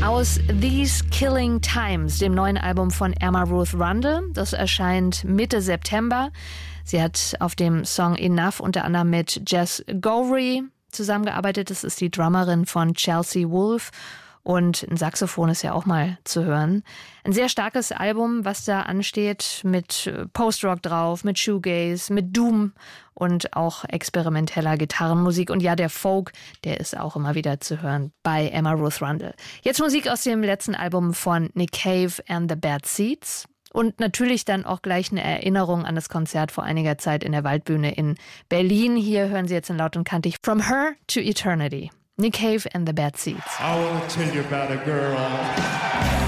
Aus These Killing Times, dem neuen Album von Emma Ruth Rundle. Das erscheint Mitte September. Sie hat auf dem Song Enough unter anderem mit Jess Gowrie zusammengearbeitet. Das ist die Drummerin von Chelsea Wolfe. Und ein Saxophon ist ja auch mal zu hören. Ein sehr starkes Album, was da ansteht, mit Post-Rock drauf, mit Shoegaze, mit Doom und auch experimenteller Gitarrenmusik. Und ja, der Folk, der ist auch immer wieder zu hören bei Emma Ruth Rundle. Jetzt Musik aus dem letzten Album von Nick Cave and the Bad Seeds. Und natürlich dann auch gleich eine Erinnerung an das Konzert vor einiger Zeit in der Waldbühne in Berlin. Hier hören Sie jetzt in Laut und Kantig From Her to Eternity. Nick Cave and the Bad Seeds. I will tell you about a girl.